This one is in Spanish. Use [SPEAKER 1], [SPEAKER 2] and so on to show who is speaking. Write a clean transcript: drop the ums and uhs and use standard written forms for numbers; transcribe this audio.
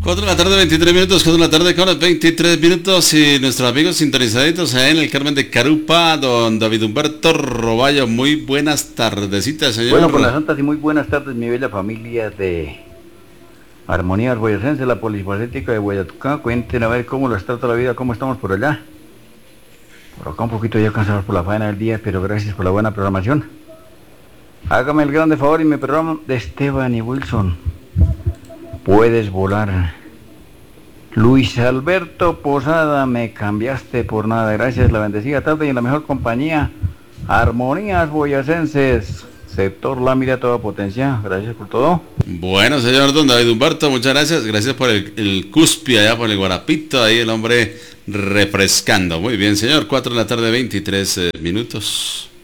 [SPEAKER 1] 4 de la tarde, 23 minutos, 4 de la tarde con 23 minutos y nuestros amigos sintonizaditos en el Carmen de Carupa, don David Humberto Roballo. Muy buenas tardecitas, señor.
[SPEAKER 2] Bueno, con las santas y muy buenas tardes, mi bella familia de Armonía Boyacense, la Polifacética de Guayatucá. Cuenten a ver cómo les trata la vida, cómo estamos por allá. Por acá un poquito ya cansados por la faena del día, pero gracias por la buena programación. Hágame el grande favor y mi programa de Esteban y Wilson. Puedes volar. Luis Alberto Posada, me cambiaste por nada. Gracias, la bendecida tarde y en la mejor compañía. Armonías Boyacenses, sector Lámina, toda potencia. Gracias por todo.
[SPEAKER 1] Bueno, señor don David Humberto, muchas gracias. Gracias por el cuspi allá, por el guarapito. Ahí el hombre refrescando. Muy bien, señor. 4 de la tarde, 23 minutos.